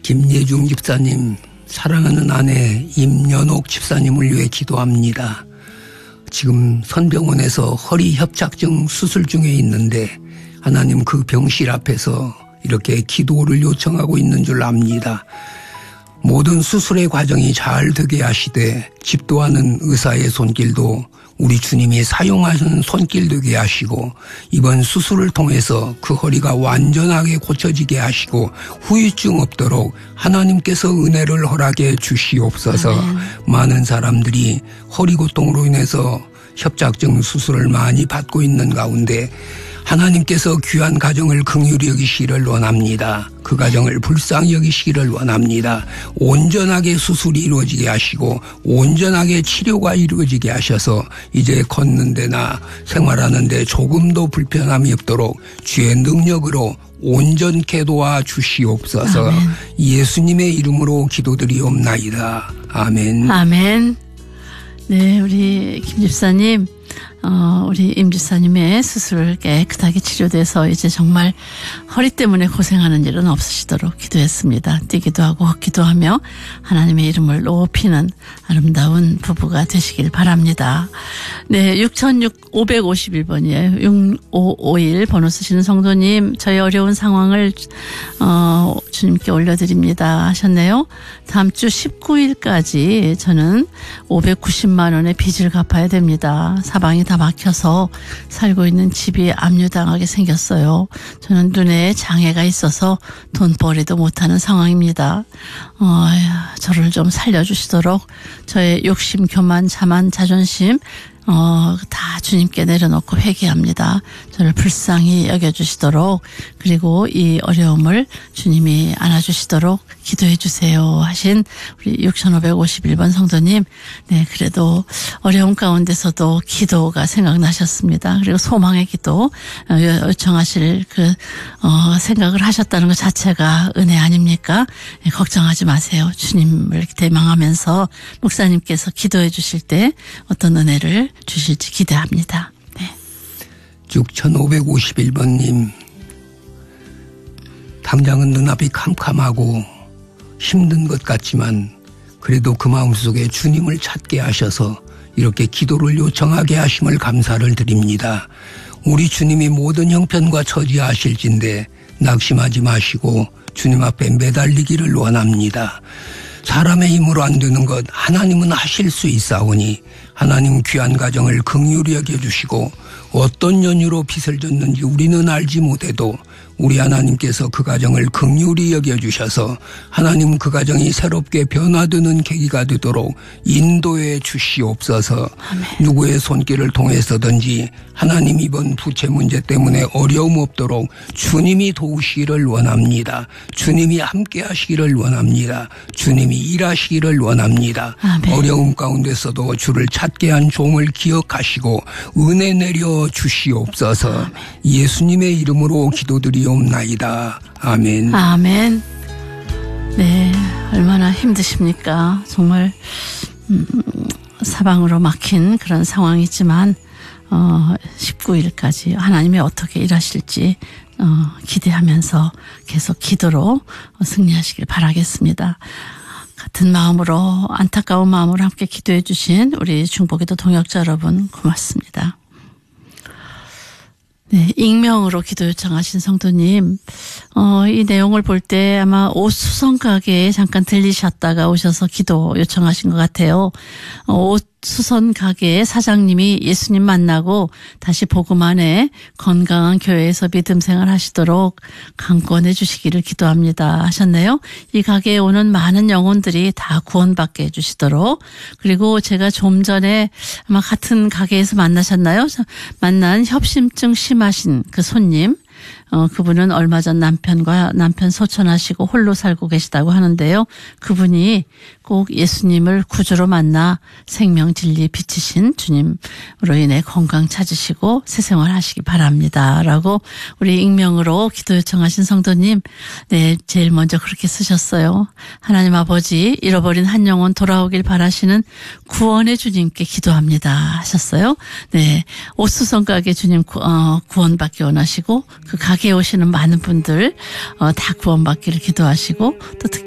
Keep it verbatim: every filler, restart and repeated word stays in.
김예중 집사님, 사랑하는 아내 임연옥 집사님을 위해 기도합니다. 지금 선병원에서 허리 협착증 수술 중에 있는데 하나님 그 병실 앞에서 이렇게 기도를 요청하고 있는 줄 압니다. 모든 수술의 과정이 잘 되게 하시되 집도하는 의사의 손길도 우리 주님이 사용하는 손길 되게 하시고 이번 수술을 통해서 그 허리가 완전하게 고쳐지게 하시고 후유증 없도록 하나님께서 은혜를 허락해 주시옵소서. 아멘. 많은 사람들이 허리 고통으로 인해서 협착증 수술을 많이 받고 있는 가운데 하나님께서 귀한 가정을 긍휼히 여기시기를 원합니다. 그 가정을 불쌍히 여기시기를 원합니다. 온전하게 수술이 이루어지게 하시고 온전하게 치료가 이루어지게 하셔서 이제 걷는 데나 생활하는 데 조금도 불편함이 없도록 주의 능력으로 온전케 도와 주시옵소서. 아멘. 예수님의 이름으로 기도드리옵나이다. 아멘. 아멘. 네, 우리 김 집사님, 어, 우리 임 집사님의 수술 깨끗하게 치료돼서 이제 정말 허리 때문에 고생하는 일은 없으시도록 기도했습니다. 뛰기도 하고 걷기도 하며 하나님의 이름을 높이는 아름다운 부부가 되시길 바랍니다. 네, 육천오백오십일 번이에요. 육오오일 번호 쓰시는 성도님, 저희 어려운 상황을 어, 주님께 올려드립니다 하셨네요. 다음 주 십구 일까지 저는 오백구십만 원의 빚을 갚아야 됩니다. 사방이 다 막혀서 살고 있는 집이 압류당하게 생겼어요. 저는 눈에 장애가 있어서 돈벌이도 못하는 상황입니다. 어, 저를 좀 살려주시도록 저의 욕심, 교만, 자만, 자존심 어, 다 주님께 내려놓고 회개합니다. 저를 불쌍히 여겨주시도록, 그리고 이 어려움을 주님이 안아주시도록 기도해 주세요 하신 우리 육천오백오십일 번 성도님, 네, 그래도 어려움 가운데서도 기도가 생각나셨습니다. 그리고 소망의 기도 요청하실 그 어, 생각을 하셨다는 것 자체가 은혜 아닙니까? 네, 걱정하지 마세요. 주님을 대망하면서 목사님께서 기도해 주실 때 어떤 은혜를 주실지 기대합니다. 네. 육천오백오십일 번님, 당장은 눈앞이 캄캄하고 힘든 것 같지만 그래도 그 마음속에 주님을 찾게 하셔서 이렇게 기도를 요청하게 하심을 감사를 드립니다. 우리 주님이 모든 형편과 처지하실진데 낙심하지 마시고 주님 앞에 매달리기를 원합니다. 사람의 힘으로 안 되는 것 하나님은 하실 수 있사오니 하나님 귀한 가정을 긍휼히 여겨주시고 어떤 연유로 빚을 졌는지 우리는 알지 못해도 우리 하나님께서 그 가정을 긍휼히 여겨주셔서 하나님 그 가정이 새롭게 변화되는 계기가 되도록 인도해 주시옵소서. 아멘. 누구의 손길을 통해서든지 하나님 이번 부채 문제 때문에 어려움 없도록 주님이 도우시기를 원합니다. 주님이 함께 하시기를 원합니다. 주님이 일하시기를 원합니다. 아멘. 어려움 가운데서도 주를 찾게 한 종을 기억하시고 은혜 내려 주시옵소서. 아멘. 예수님의 이름으로 기도드리옵나이다. 아멘. 아멘. 네, 얼마나 힘드십니까? 정말 음, 사방으로 막힌 그런 상황이지만 어, 십구 일까지 하나님이 어떻게 일하실지 어, 기대하면서 계속 기도로 승리하시길 바라겠습니다. 같은 마음으로, 안타까운 마음으로 함께 기도해 주신 우리 중보기도 동역자 여러분 고맙습니다. 네, 익명으로 기도 요청하신 성도님, 어, 이 내용을 볼 때 아마 옷 수선 가게에 잠깐 들리셨다가 오셔서 기도 요청하신 것 같아요. 어, 옷 수선 가게 사장님이 예수님 만나고 다시 복음 안에 건강한 교회에서 믿음 생활 하시도록 강권해 주시기를 기도합니다 하셨네요. 이 가게에 오는 많은 영혼들이 다 구원받게 해 주시도록, 그리고 제가 좀 전에 아마 같은 가게에서 만나셨나요? 만난 협심증 심하신 그 손님, 어, 그분은 얼마 전 남편과 남편 소천하시고 홀로 살고 계시다고 하는데요. 그분이 꼭 예수님을 구주로 만나 생명 진리 비치신 주님으로 인해 건강 찾으시고 새 생활 하시기 바랍니다 라고 우리 익명으로 기도 요청하신 성도님, 네, 제일 먼저 그렇게 쓰셨어요. 하나님 아버지, 잃어버린 한 영혼 돌아오길 바라시는 구원의 주님께 기도합니다 하셨어요. 네, 옷수선 가게 주님 구, 어, 구원받기 원하시고 그 가게에 오시는 많은 분들 어, 다 구원받기를 기도하시고, 또 특히